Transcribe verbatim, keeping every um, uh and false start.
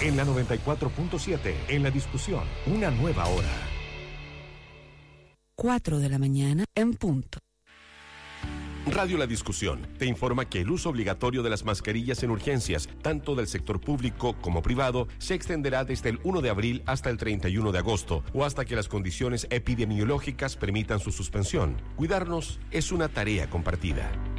En la noventa y cuatro punto siete, en la discusión, una nueva hora. cuatro de la mañana en punto. Radio La Discusión te informa que el uso obligatorio de las mascarillas en urgencias, tanto del sector público como privado, se extenderá desde el primero de abril hasta el treinta y uno de agosto o hasta que las condiciones epidemiológicas permitan su suspensión. Cuidarnos es una tarea compartida.